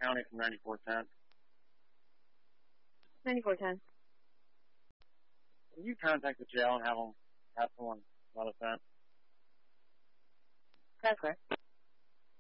County from 9410. 9410. Can you contact the jail and have someone let us in? That's correct.